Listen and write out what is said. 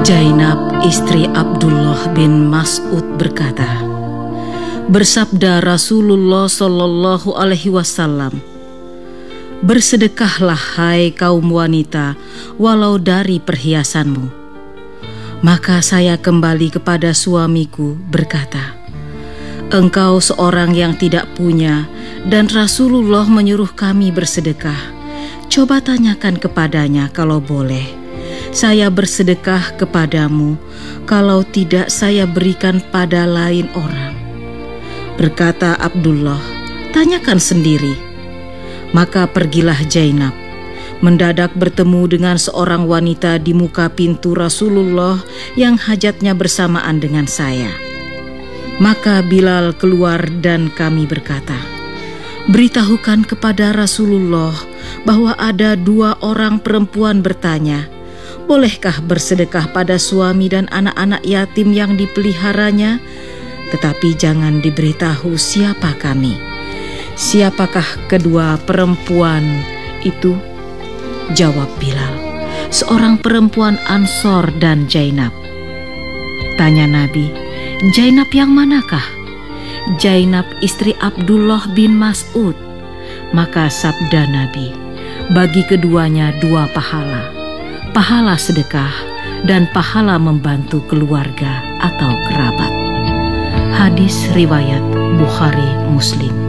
Zainab istri Abdullah bin Mas'ud berkata, bersabda Rasulullah Shallallahu Alaihi Wasallam, bersedekahlah hai kaum wanita walau dari perhiasanmu. Maka saya kembali kepada suamiku berkata, engkau seorang yang tidak punya dan Rasulullah menyuruh kami bersedekah. Coba tanyakan kepadanya kalau boleh. Saya bersedekah kepadamu, kalau tidak saya berikan pada lain orang. Berkata Abdullah, tanyakan sendiri. Maka pergilah Zainab, mendadak bertemu dengan seorang wanita di muka pintu Rasulullah yang hajatnya bersamaan dengan saya. Maka Bilal keluar dan kami berkata, beritahukan kepada Rasulullah bahwa ada 2 orang perempuan bertanya, bolehkah bersedekah pada suami dan anak-anak yatim yang dipeliharanya? Tetapi jangan diberitahu siapa kami. Siapakah kedua perempuan itu? Jawab Bilal, seorang perempuan Ansor dan Zainab. Tanya Nabi, Zainab yang manakah? Zainab istri Abdullah bin Mas'ud. Maka sabda Nabi, bagi keduanya 2 pahala. Pahala sedekah dan pahala membantu keluarga atau kerabat. Hadis riwayat Bukhari Muslim.